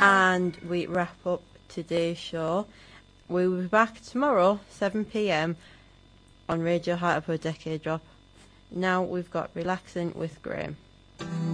And we wrap up today's show. We will be back tomorrow, 7 p.m. on Radio Hyper Decade Drop. Now we've got Relaxing with Graham.